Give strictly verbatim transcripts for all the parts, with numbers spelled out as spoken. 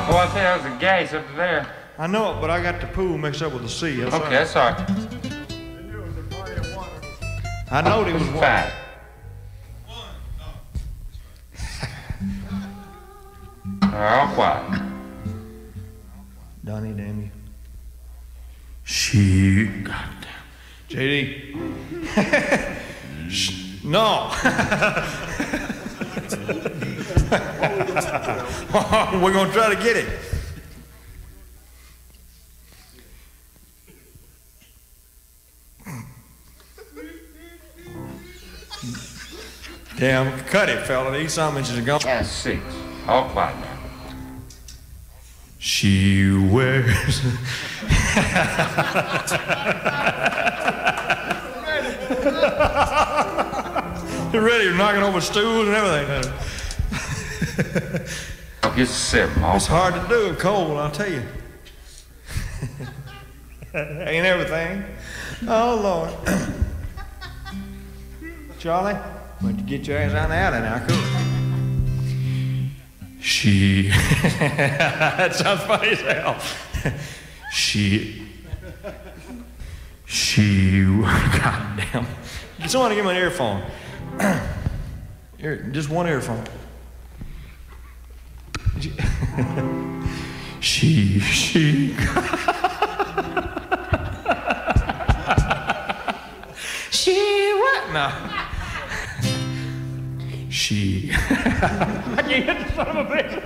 Oh, I think that was a gas up there. I know it, but I got the pool mixed up with the sea. That's okay, right. that's all right. I know there was one. Five. All quiet. Donnie, damn you. She. Goddamn. J D. No. We're going to try to get it. Damn, cut it, fella. These some inches are gone. That's six. All quiet now. She wears. You're ready. You're knocking over stools and everything. It's seven. All It's hard to do. It's cold, I'll tell you. Ain't everything. Oh, Lord. Charlie, why don't you get your ass out of the alley now, cool. She. That sounds funny as hell. She. She. Goddamn. Somebody give me an earphone. Ear, just one earphone. She. She. She what? No. She. I can't hit the son of a bitch.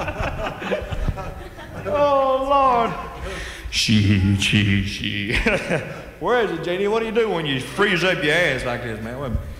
Oh, Lord. She, she, she. Where is it, J D? What do you do when you freeze up your ass like this, man? What?